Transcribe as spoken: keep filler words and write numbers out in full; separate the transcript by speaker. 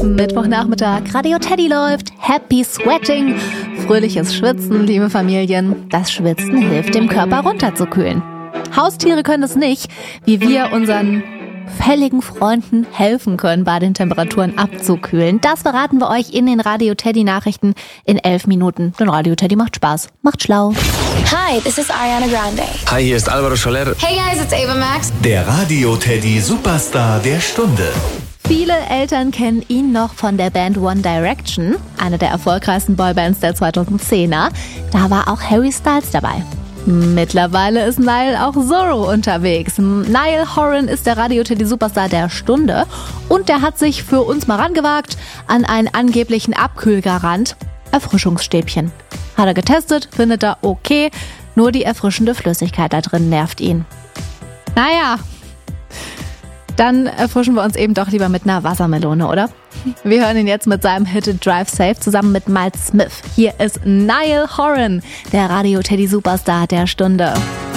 Speaker 1: Mittwochnachmittag, Radio Teddy läuft, Happy Sweating, fröhliches Schwitzen, liebe Familien. Das Schwitzen hilft dem Körper runterzukühlen. Haustiere können es nicht, wie wir unseren fälligen Freunden helfen können, bei den Temperaturen abzukühlen. Das verraten wir euch in den Radio Teddy Nachrichten in elf Minuten. Denn Radio Teddy macht Spaß, macht schlau.
Speaker 2: Hi, this is Ariana Grande.
Speaker 3: Hi, hier ist Alvaro Soler.
Speaker 2: Hey guys, it's Ava Max.
Speaker 4: Der Radio Teddy Superstar der Stunde.
Speaker 1: Viele Eltern kennen ihn noch von der Band One Direction, eine der erfolgreichsten Boybands der zweitausendzehner. Da war auch Harry Styles dabei. Mittlerweile ist Niall auch Zorro unterwegs. Niall Horan ist der Radio Teddy Superstar der Stunde und der hat sich für uns mal rangewagt an einen angeblichen Abkühlgarant. Erfrischungsstäbchen. Hat er getestet, findet er okay, nur die erfrischende Flüssigkeit da drin nervt ihn. Naja, dann erfrischen wir uns eben doch lieber mit einer Wassermelone, oder? Wir hören ihn jetzt mit seinem Hit Drive Safe zusammen mit Miles Smith. Hier ist Niall Horan, der Radio Teddy Superstar der Stunde.